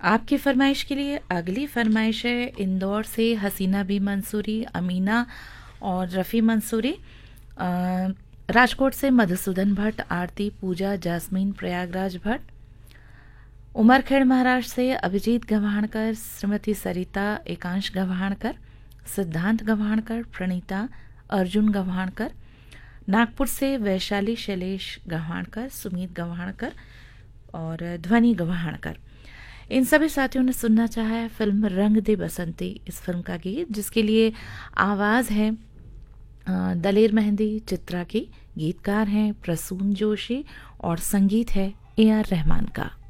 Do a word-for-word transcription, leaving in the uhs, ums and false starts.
आपकी फरमाइश के लिए अगली फरमाइश है इंदौर से हसीना बी मंसूरी, अमीना और रफ़ी मंसूरी। अ, राजकोट से मधुसूदन भट्ट, आरती, पूजा, जास्मीन, प्रयागराज भट्ट। उमरखेड़ महाराष्ट्र से अभिजीत गव्हाणकर, श्रीमती सरिता एकांश गव्हाणकर, सिद्धांत गव्हाणकर, प्रणीता, अर्जुन गव्हाणकर। नागपुर से वैशाली शैलेश गव्हाणकर, सुमीत गव्हाणकर और ध्वनि गव्हाणकर। इन सभी साथियों ने सुनना चाहा है फिल्म रंग दे बसंती, इस फिल्म का गीत जिसके लिए आवाज़ है अ, दलेर मेहंदी चित्रा की, गीतकार हैं प्रसून जोशी और संगीत है ए आर रहमान का।